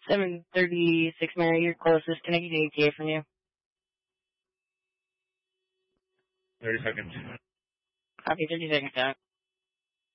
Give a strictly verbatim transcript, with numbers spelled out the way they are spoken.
seven thirty-six Mary, your closest. Can I get an E T A from you? thirty seconds. Copy, thirty seconds out.